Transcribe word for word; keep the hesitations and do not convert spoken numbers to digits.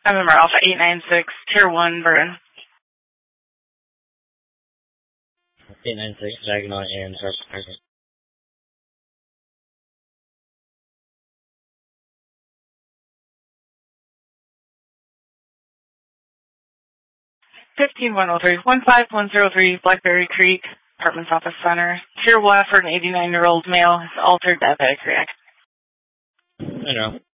November Alpha eight nine six, Tier one, Burton. eight nine six, Saginaw and Sharp. fifteen one oh three, one five one zero three, Blackberry Creek, Apartments Office Center. Tier one for an eighty-nine-year-old male has altered diabetic reaction. I know.